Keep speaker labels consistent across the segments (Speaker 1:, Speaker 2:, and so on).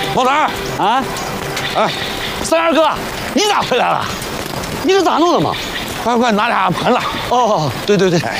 Speaker 1: 毛蛋儿
Speaker 2: 啊，
Speaker 1: 哎，
Speaker 2: 三二哥，你咋回来了？你这咋弄的嘛？
Speaker 1: 快拿俩盆来！
Speaker 2: 哦，对对对，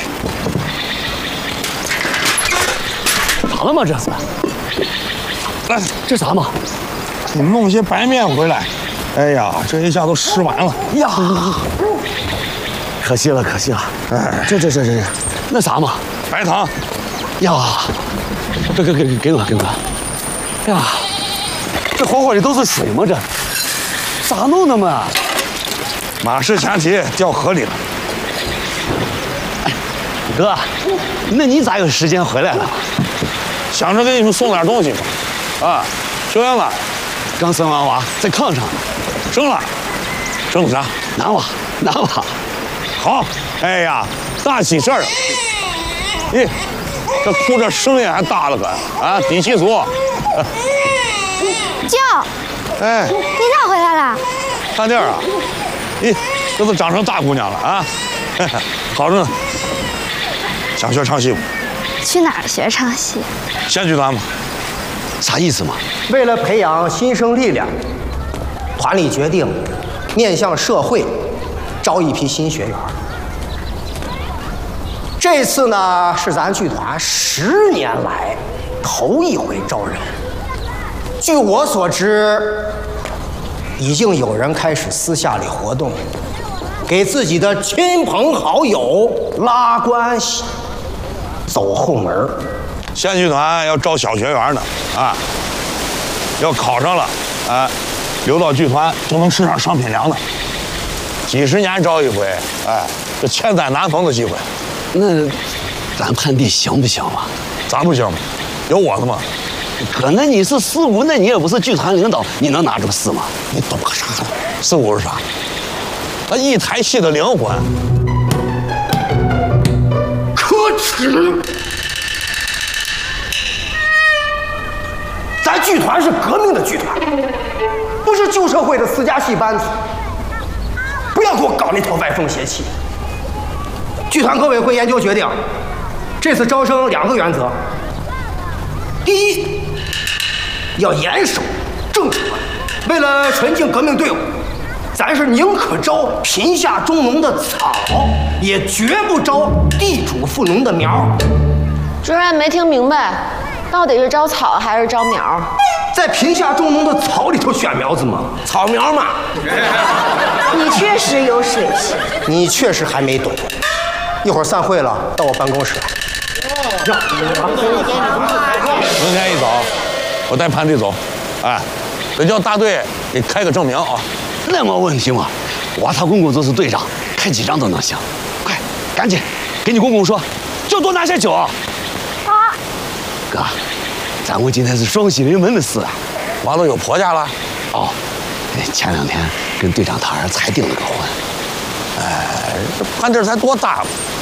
Speaker 2: 咋了嘛这是？
Speaker 1: 来，
Speaker 2: 这啥嘛？
Speaker 1: 你弄些白面回来。哎呀，这一下都吃完了
Speaker 2: 呀，可惜了，可惜了。
Speaker 1: 哎，
Speaker 2: 这，那啥嘛？
Speaker 1: 白糖。
Speaker 2: 呀，给我。哎呀，这活活的都是水嘛这，咋弄的嘛？
Speaker 1: 马氏前蹄掉河里了。
Speaker 2: 哎，哥，那你咋有时间回来了？
Speaker 1: 想着给你们送点东西嘛。啊，生完了，
Speaker 2: 刚生完娃，在炕上。
Speaker 1: 生了啥？
Speaker 2: 男娃。
Speaker 1: 好，哎呀，大喜事儿！咦，这哭着声音还大了个啊！底气足。
Speaker 3: 舅，
Speaker 1: 哎，
Speaker 3: 你咋回来了？
Speaker 1: 看店啊！咦，这都长成大姑娘了啊！好着呢。想学唱戏不？
Speaker 3: 去哪儿学唱戏？
Speaker 1: 县剧团嘛。
Speaker 2: 啥意思嘛？
Speaker 4: 为了培养新生力量，团里决定面向社会招一批新学员。这次呢是咱剧团10年来头一回招人。据我所知，已经有人开始私下里活动，给自己的亲朋好友拉关系，走后门。
Speaker 1: 县剧团要招小学员呢，啊，要考上了，啊，留到剧团就能吃上商品粮的。几10年招一回，哎，这千载难逢的机会。
Speaker 2: 那咱判弟行不行嘛？
Speaker 1: 咋不行？有我的嘛。
Speaker 2: 哥，那你是四姑，那你也不是剧团领导，你能拿这个事吗？
Speaker 1: 你懂个啥呢？四姑是啥？那一台戏的灵魂。
Speaker 4: 可耻！咱剧团是革命的剧团，不是旧社会的私家戏班子。不要给我搞那套歪风邪气。剧团革委会研究决定，这次招生2个原则：第一，要严守正传，为了纯净革命队伍，咱是宁可招贫下中农的草，也绝不招地主富农的苗。
Speaker 5: 主任没听明白，到底是招草还是招苗？
Speaker 4: 在贫下中农的草里头选苗子嘛，草苗嘛。
Speaker 5: 你确实有水平，
Speaker 4: 你确实还没懂。一会儿散会了，到我办公室来。
Speaker 1: 明天一早，我带潘弟走，哎，得叫大队给开个证明啊。
Speaker 2: 那没问题嘛，我他公公就是队长，开几张都能行。快，赶紧给你公公说，就多拿些酒。啊，哥，咱屋今天是双喜临门的事啊。
Speaker 1: 娃都有婆家了。
Speaker 2: 哦，前2天跟队长他儿才订了个婚。
Speaker 1: 哎，这潘弟才多大嘛，